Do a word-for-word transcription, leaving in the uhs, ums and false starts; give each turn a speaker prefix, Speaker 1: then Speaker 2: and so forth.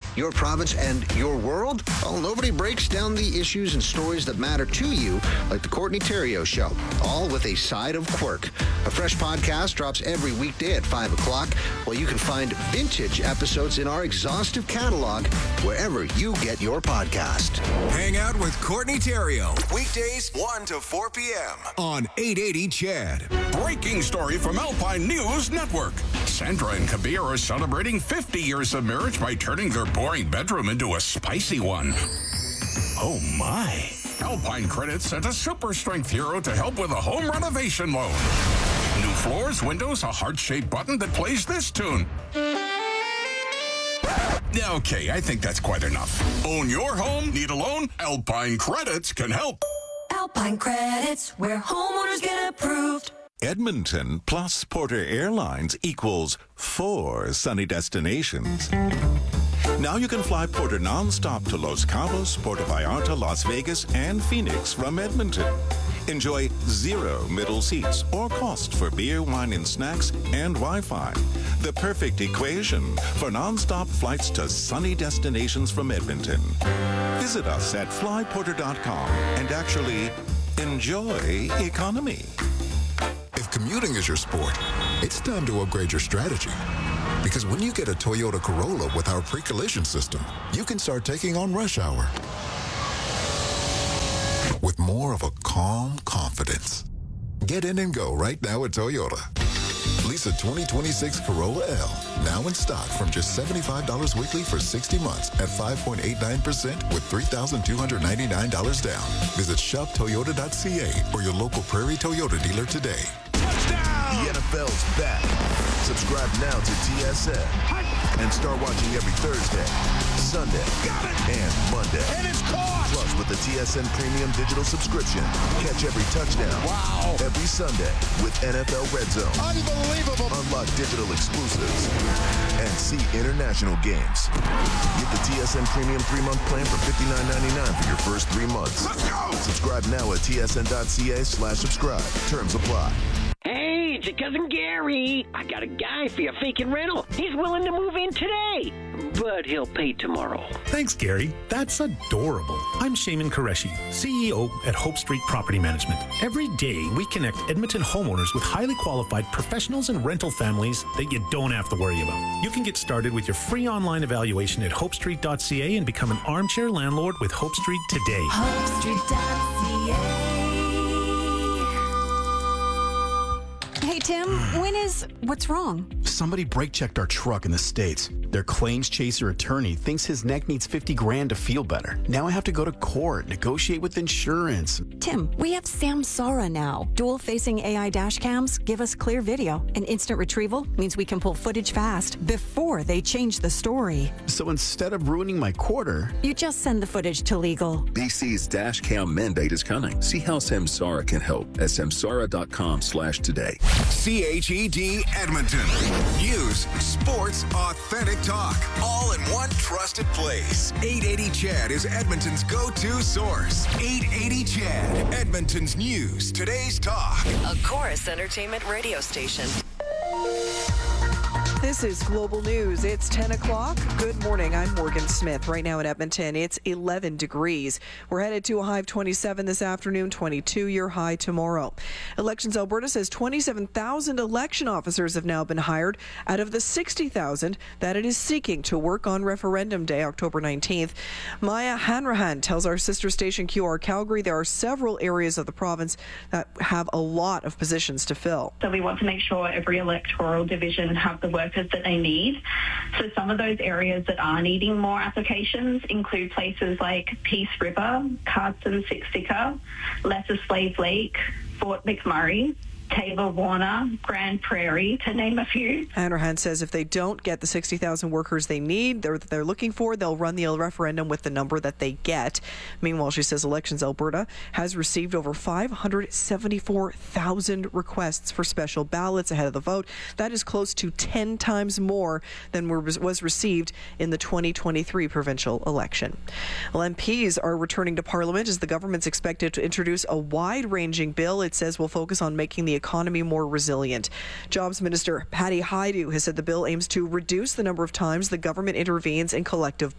Speaker 1: your province, and your world? Well, nobody breaks down the issues and stories that matter to you like the Courtney Theriault Show, all with a side of quirk. A fresh podcast drops every weekday at five o'clock, while you can find vintage episodes in our exhaustive catalog wherever you get your podcast.
Speaker 2: Hang out with Courtney Theriault, weekdays one to four p.m. on eight eighty C H E D.
Speaker 3: Breaking story from Alpine News Network. Sandra and Kabir are celebrating fifty years of marriage by turning their boring bedroom into a spicy one. Oh my. Alpine Credit sent a super strength hero to help with a home renovation loan. New floors, windows, a heart-shaped button that plays this tune. Okay, I think that's quite enough. Own your home? Need a loan? Alpine Credits can help.
Speaker 4: Alpine Credits, where homeowners get approved.
Speaker 5: Edmonton plus Porter Airlines equals four sunny destinations. Now you can fly Porter nonstop to Los Cabos, Puerto Vallarta, Las Vegas, and Phoenix from Edmonton. Enjoy zero middle seats or cost for beer, wine, and snacks and Wi-Fi. The perfect equation for nonstop flights to sunny destinations from Edmonton. Visit us at fly porter dot com and actually enjoy economy.
Speaker 6: If commuting is your sport, it's time to upgrade your strategy. Because when you get a Toyota Corolla with our pre-collision system, you can start taking on rush hour with more of a calm confidence. Get in and go right now at Toyota. Lease a twenty twenty-six Corolla L, now in stock from just seventy-five dollars weekly for sixty months at five point eight nine percent with three thousand two hundred ninety-nine dollars down. Visit shop toyota dot c a or your local Prairie Toyota dealer today.
Speaker 2: Touchdown!
Speaker 7: The N F L's back. Subscribe now to T S N and start watching every Thursday, Sunday, and Monday.
Speaker 2: And it's caught!
Speaker 7: Plus, with the T S N Premium Digital subscription, catch every touchdown.
Speaker 2: Wow!
Speaker 7: Every Sunday with N F L Red Zone.
Speaker 2: Unbelievable!
Speaker 7: Unlock digital exclusives and see international games. Get the T S N Premium three-month plan for fifty-nine ninety-nine for your first three months.
Speaker 2: Let's go!
Speaker 7: Subscribe now at T S N dot c a slash subscribe. Terms apply.
Speaker 8: Hey, it's your cousin Gary. I got a guy for your vacant rental. He's willing to move in today, but he'll pay tomorrow.
Speaker 9: Thanks, Gary. That's adorable. I'm Shaman Qureshi, C E O at Hope Street Property Management. Every day, we connect Edmonton homeowners with highly qualified professionals and rental families that you don't have to worry about. You can get started with your free online evaluation at hope street dot c a and become an armchair landlord with Hope Street today.
Speaker 4: hope street dot c a. Hey, Tim, when is... What's wrong?
Speaker 10: Somebody brake-checked our truck in the States. Their claims chaser attorney thinks his neck needs fifty grand to feel better. Now I have to go to court, negotiate with insurance.
Speaker 4: Tim, we have Samsara now. Dual-facing A I dash cams give us clear video, and instant retrieval means we can pull footage fast before they change the story.
Speaker 10: So instead of ruining my quarter...
Speaker 4: You just send the footage to legal.
Speaker 11: B C's dash cam mandate is coming. See how Samsara can help at samsara dot com slash today.
Speaker 2: C H E D Edmonton. News, sports, authentic talk, all in one trusted place. eight eighty C H E D is Edmonton's go-to source. eight eighty C H E D, Edmonton's news, today's talk.
Speaker 12: A Chorus Entertainment radio station.
Speaker 13: This is Global News. It's ten o'clock. Good morning. I'm Morgan Smith. Right now in Edmonton, it's eleven degrees. We're headed to a high of twenty-seven this afternoon, twenty-two your high tomorrow. Elections Alberta says twenty-seven thousand election officers have now been hired out of the sixty thousand that it is seeking to work on Referendum Day, October nineteenth. Maya Hanrahan tells our sister station Q R Calgary there are several areas of the province that have a lot of positions to fill.
Speaker 14: So we want to make sure every electoral division have the workers that they need. So some of those areas that are needing more applications include places like Peace River, Cardston Siksika, Lesser Slave Lake, Fort McMurray, Tabor, Warner, Grand Prairie, to name a few.
Speaker 13: Hanrahan says if they don't get the sixty thousand workers they need, they're, they're looking for, they'll run the referendum with the number that they get. Meanwhile, she says Elections Alberta has received over five hundred seventy-four thousand requests for special ballots ahead of the vote. That is close to ten times more than was received in the twenty twenty-three provincial election. Well, M Ps are returning to Parliament as the government's expected to introduce a wide-ranging bill it says will focus on making the economy more resilient. Jobs Minister Patty Hajdu has said the bill aims to reduce the number of times the government intervenes in collective